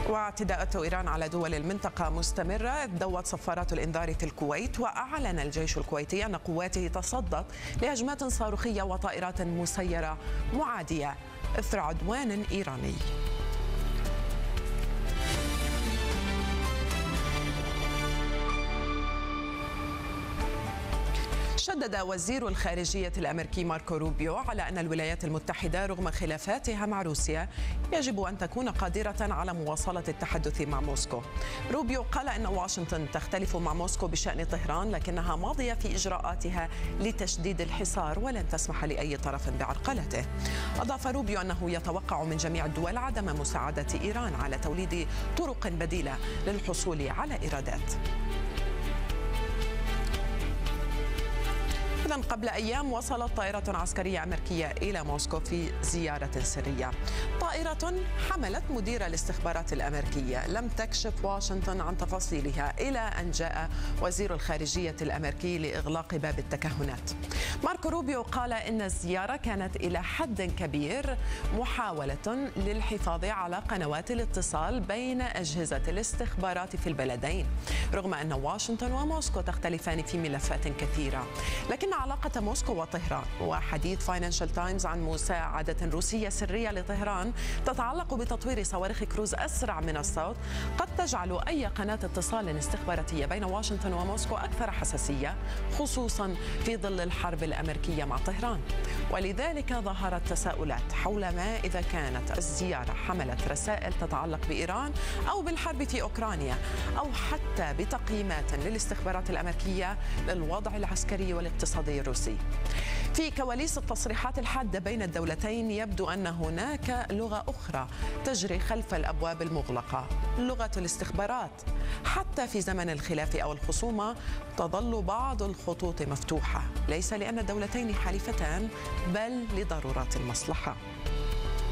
واعتداءات إيران على دول المنطقة مستمرة. دوت صفارات الإنذار في الكويت، وأعلن الجيش الكويتي أن قواته تصدت لهجمات صاروخية وطائرات مسيرة معادية إثر عدوان إيراني. شدد وزير الخارجية الأمريكي ماركو روبيو على أن الولايات المتحدة رغم خلافاتها مع روسيا يجب أن تكون قادرة على مواصلة التحدث مع موسكو. روبيو قال إن واشنطن تختلف مع موسكو بشأن طهران، لكنها ماضية في إجراءاتها لتشديد الحصار ولن تسمح لأي طرف بعرقلته. أضاف روبيو أنه يتوقع من جميع الدول عدم مساعدة إيران على توليد طرق بديلة للحصول على إيرادات. قبل أيام وصلت طائرة عسكرية أمريكية إلى موسكو في زيارة سرية. طائرة حملت مدير الاستخبارات الأمريكية. لم تكشف واشنطن عن تفاصيلها إلى أن جاء وزير الخارجية الأمريكي لإغلاق باب التكهنات. ماركو روبيو قال إن الزيارة كانت إلى حد كبير محاولة للحفاظ على قنوات الاتصال بين أجهزة الاستخبارات في البلدين، رغم أن واشنطن وموسكو تختلفان في ملفات كثيرة. لكن علاقة موسكو وطهران وحديث فاينانشال تايمز عن مساعدة روسية سرية لطهران تتعلق بتطوير صواريخ كروز أسرع من الصوت قد تجعل أي قناة اتصال استخباراتية بين واشنطن وموسكو أكثر حساسية، خصوصا في ظل الحرب الأمريكية مع طهران. ولذلك ظهرت تساؤلات حول ما إذا كانت الزيارة حملت رسائل تتعلق بإيران أو بالحرب في أوكرانيا، أو حتى بتقييمات للاستخبارات الأمريكية للوضع العسكري والاقتصادي الروسي. في كواليس التصريحات الحادة بين الدولتين يبدو أن هناك لغة أخرى تجري خلف الأبواب المغلقة، لغة الاستخبارات. حتى في زمن الخلاف أو الخصومة تظل بعض الخطوط مفتوحة، ليس لأن الدولتين حليفتان بل لضرورات المصلحة.